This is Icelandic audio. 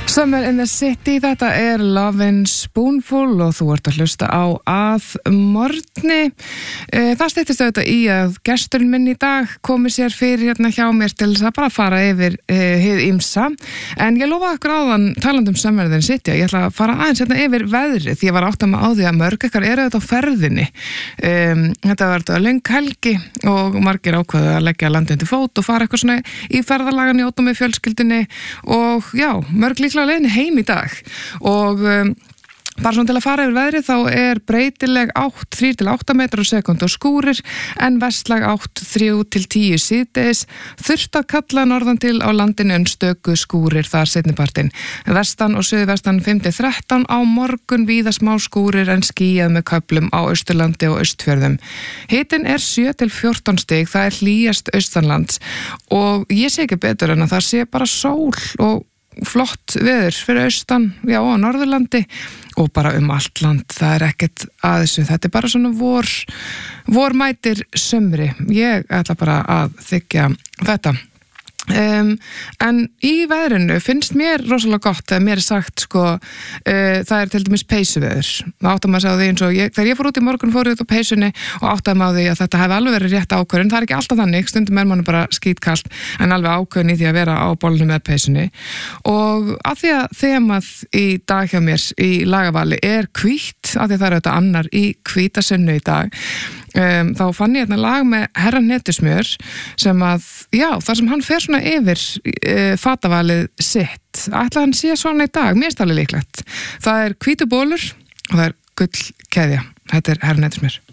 Summer in the City, þetta Lovin' Spoonful og þú ert að hlusta á að morgni. Það styttist auðvitað í að gesturinn minn í dag komi sér fyrir hérna hjá mér til þess að bara fara yfir hið ýmsa. En ég lofa ykkur áðan talandi Summer in the City að ég ætla að fara aðeins hérna yfir veðrið því ég var átt að maður á því að mörg ykkar eru auðvitað á ferðinni. Þetta var auðvitað löng helgi og margir ákveðu að leggja landið undir fót og fara eitthvað svona í ferðalagan í ótum með fjölskyldunni og já, mörg líklega leiðinni heim í dag og bara svona til að fara yfir veðrið þá breytileg átt 3-8 metrar á sekúndu og skúrir en vestlæg átt 3-10 síðdegis, þurrt að kalla norðan til á landinu en stöku skúrir þar seinnipartinn. Vestan og suðvestan 5-13 á morgun víða smá skúrir en skýjað með köflum á Austurlandi og Austfjörðum. Hitinn 7-14 stig, það hlýjast austanlands og ég sé ekki betur en að það sé bara sól og flott veður fyrir austan, já, á Norðurlandi og bara allt land, það ekkert að þessu, þetta bara svona vormætir sumri, ég ætla bara að þykja þetta. En í veðrinu finnst mér rosalega gott þegar mér sagt það til dæmis peysuveður. Það áttum að segja því eins og þegar ég fór út í morgun fór ég út á peysunni og áttum að því að þetta hefði alveg verið rétt ákvörðun. Það ekki alltaf þannig, stundum mann bara skítkalt en alveg ákvörðun í því að vera á bollinu með peysunni. Og að því að þemað í dag hjá mér í lagavali hvítt, að því það auðvitað annar í hvítasunnu í dag. Þá fann ég hérna lag með Herra Hnetusmjör sem að, já, þar sem hann fer svona yfir fatavalið sitt. Ætla hann sé svona í dag, mér finnst alveg líklegt. Það hvítu bólur og það gullkeðja. Þetta Herra Hnetusmjör.